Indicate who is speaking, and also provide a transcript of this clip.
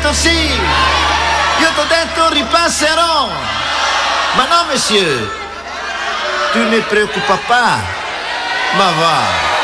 Speaker 1: detto sì. Io t'ho detto ripasserò. Ma no, monsieur. Tu ne preoccupa pas. Ma va.